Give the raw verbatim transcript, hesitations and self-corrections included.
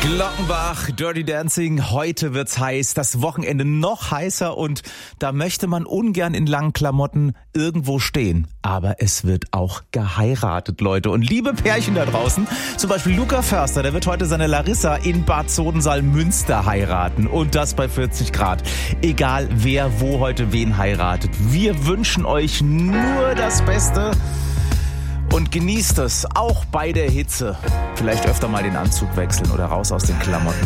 Glockenbach, Dirty Dancing, heute wird's heiß, das Wochenende noch heißer und da möchte man ungern in langen Klamotten irgendwo stehen. Aber es wird auch geheiratet, Leute. Und liebe Pärchen da draußen, zum Beispiel Luca Förster, der wird heute seine Larissa in Bad Sodensaal-Münster heiraten und das bei vierzig Grad. Egal wer wo heute wen heiratet, wir wünschen euch nur das Beste. Und genießt es, auch bei der Hitze. Vielleicht öfter mal den Anzug wechseln oder raus aus den Klamotten.